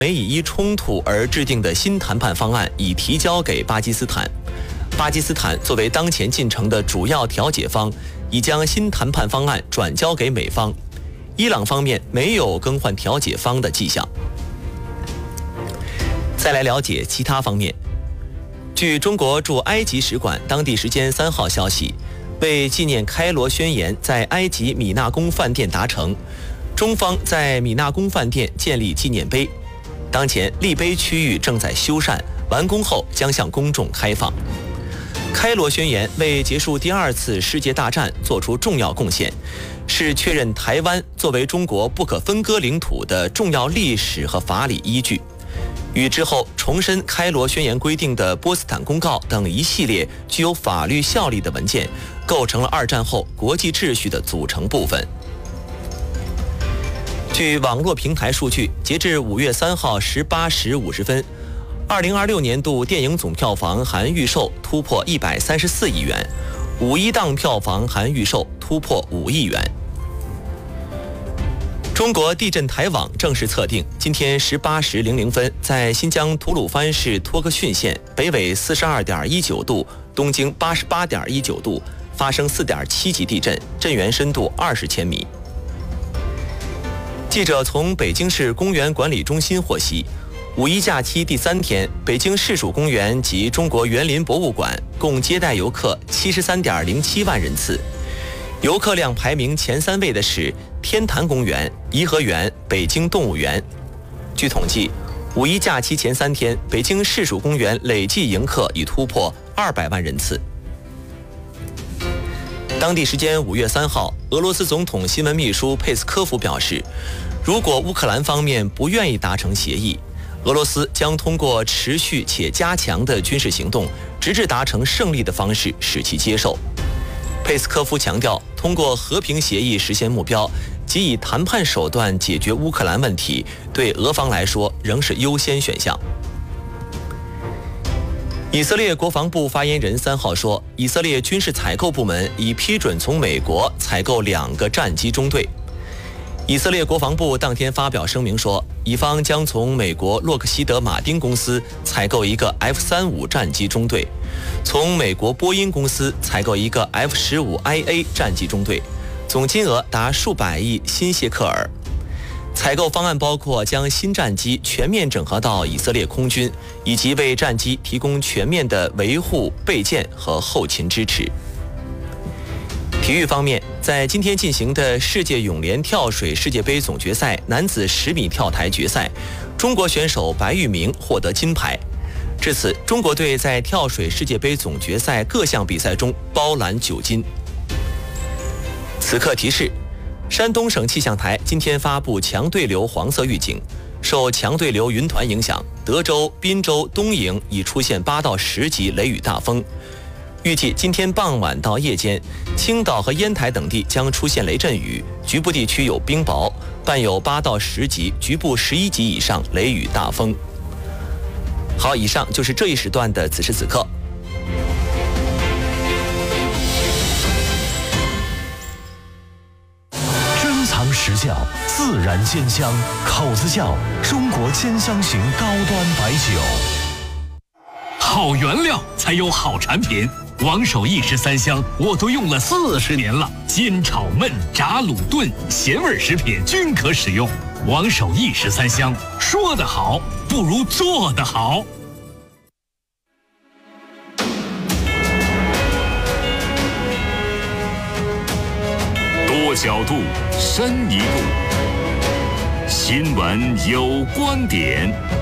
美以伊冲突而制定的新谈判方案已提交给巴基斯坦。巴基斯坦作为当前进程的主要调解方，已将新谈判方案转交给美方。伊朗方面没有更换调解方的迹象。再来了解其他方面。据中国驻埃及使馆当地时间3号消息，为纪念开罗宣言在埃及米纳宫饭店达成，中方在米纳宫饭店建立纪念碑。当前立碑区域正在修缮，完工后将向公众开放。开罗宣言为结束第2次世界大战做出重要贡献，是确认台湾作为中国不可分割领土的重要历史和法理依据。与之后重申开罗宣言规定的波茨坦公告等一系列具有法律效力的文件，构成了2战后国际秩序的组成部分。据网络平台数据，截至5月3号18时50分，2026年度电影总票房含预售突破134亿元，5一档票房含预售突破5亿元。中国地震台网正式测定，今天18时00分，在新疆吐鲁番市托克逊县北纬42.19度、东经88.19度发生4.7级地震，震源深度20千米。记者从北京市公园管理中心获悉，5一假期第3天，北京市属公园及中国园林博物馆共接待游客73.07万人次。游客量排名前3位的是天坛公园、颐和园、北京动物园。据统计，5一假期前3天，北京市属公园累计迎客已突破200万人次。当地时间5月3号，俄罗斯总统新闻秘书佩斯科夫表示，如果乌克兰方面不愿意达成协议，俄罗斯将通过持续且加强的军事行动，直至达成胜利的方式使其接受。佩斯科夫强调，通过和平协议实现目标及以谈判手段解决乌克兰问题，对俄方来说仍是优先选项。以色列国防部发言人3号说，以色列军事采购部门已批准从美国采购2个战机中队。以色列国防部当天发表声明说，以方将从美国洛克希德马丁公司采购1个 F-35战机中队，从美国波音公司采购1个 F-15IA 战机中队，总金额达数百亿新谢克尔。采购方案包括将新战机全面整合到以色列空军，以及为战机提供全面的维护、备件和后勤支持。体育方面，在今天进行的世界泳联跳水世界杯总决赛男子10米跳台决赛，中国选手白玉明获得金牌。至此，中国队在跳水世界杯总决赛各项比赛中包揽9金。此刻提示，山东省气象台今天发布强对流黄色预警，受强对流云团影响，德州、滨州、东营已出现8到10级雷雨大风。预计今天傍晚到夜间，青岛和烟台等地将出现雷阵雨，局部地区有冰雹，伴有8到10级、局部11级以上雷雨大风。好，以上就是这一时段的此时此刻。 珍藏实窖，自然煎香，口子窖，中国煎香型高端白酒。 好原料才有好产品。王守义13香我都用了40年了，煎炒焖炸卤炖咸味食品均可使用。王守义13香，说得好不如做得好。多角度，深一步，新闻有观点。